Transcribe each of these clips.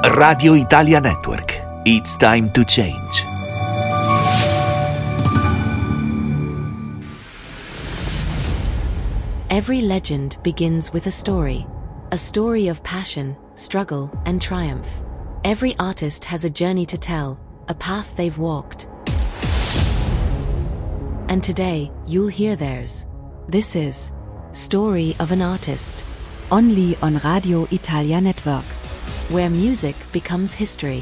Radio Italia Network. It's time to change. Every legend begins with a story of passion, struggle, and triumph. Every artist has a journey to tell, a path they've walked. And today, you'll hear theirs. This is Story of an Artist, only on Radio Italia Network, where music becomes history.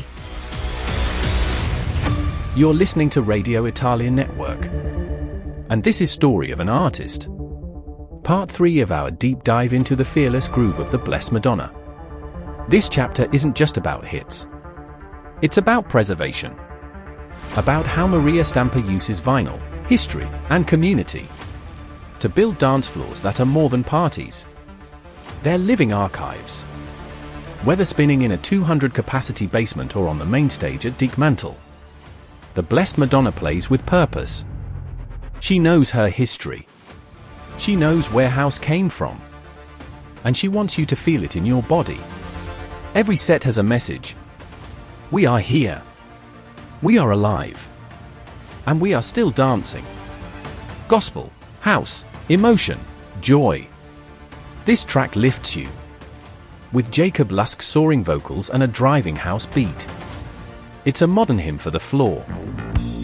You're listening to Radio Italia Network, and this is Story of an Artist, part 3 of our deep dive into the fearless groove of the Blessed Madonna. This chapter isn't just about hits. It's about preservation. About how Maria Stampa uses vinyl, history, and community to build dance floors that are more than parties. They're living archives. Whether spinning in a 200-capacity basement or on the main stage at Dekmantel, the Blessed Madonna plays with purpose. She knows her history. She knows where house came from. And she wants you to feel it in your body. Every set has a message. We are here. We are alive. And we are still dancing. Gospel, house, emotion, joy. This track lifts you. With Jacob Lusk's soaring vocals and a driving house beat. It's a modern hymn for the floor.